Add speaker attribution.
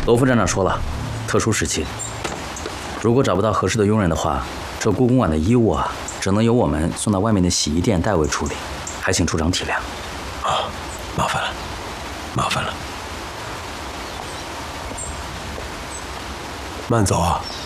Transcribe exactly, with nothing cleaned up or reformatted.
Speaker 1: 罗副站长说了，特殊时期，如果找不到合适的佣人的话，这故宫馆的衣物啊，只能由我们送到外面的洗衣店代为处理，还请处长体谅。
Speaker 2: 啊，麻烦了，麻烦了。慢走啊。